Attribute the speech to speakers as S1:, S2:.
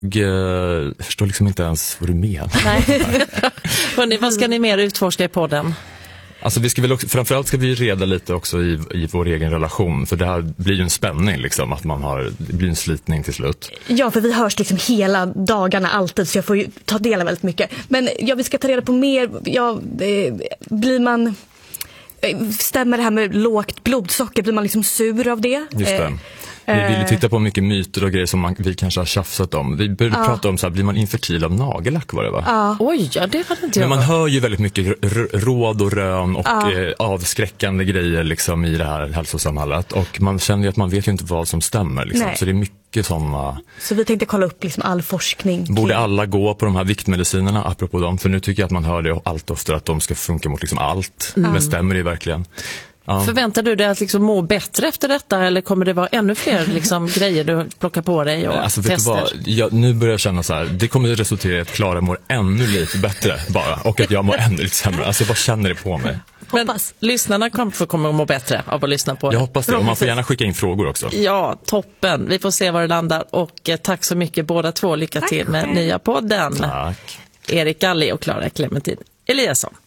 S1: Jag förstår liksom inte ens vad du menar.
S2: Nej. Hörrni, vad ska ni mer utforska i podden?
S1: Alltså vi ska väl också, framförallt ska vi reda lite också i vår egen relation. För det här blir ju en spänning liksom, att det blir en slitning till slut.
S3: Ja, för vi hörs liksom hela dagarna alltid, så jag får ju ta del av väldigt mycket. Men vi ska ta reda på mer. Stämmer det här med lågt blodsocker? Blir man liksom sur av det?
S1: Just det. Vi vill titta på mycket myter och grejer som vi kanske har tjafsat om. Vi började prata om så här, blir man infertil av nagellack, var det va?
S3: Ja.
S2: Oj, ja, det var inte jag.
S1: Men man hör ju väldigt mycket råd och rön och avskräckande grejer liksom i det här hälsosamhället. Och man känner ju att man vet ju inte vad som stämmer liksom. Så det är mycket sådana...
S3: Så vi tänkte kolla upp liksom all forskning.
S1: Borde alla gå på de här viktmedicinerna apropå dem? För nu tycker jag att man hör det allt oftare att de ska funka mot liksom allt. Men stämmer det verkligen? Ja.
S2: Förväntar du dig att liksom må bättre efter detta, eller kommer det vara ännu fler liksom grejer du plockar på dig och tester?
S1: Nu börjar jag känna så här, det kommer resultera i att Klara mår ännu lite bättre bara, och att jag mår ännu lite sämre. Alltså jag bara känner det på mig.
S2: Men lyssnarna kommer att må bättre av att lyssna på det.
S1: Jag hoppas det, och man får gärna skicka in frågor också.
S2: Ja, toppen. Vi får se var det landar, och tack så mycket båda två. Lycka till med nya podden.
S1: Tack.
S2: Erik Galli och Klara Clementin Eliasson.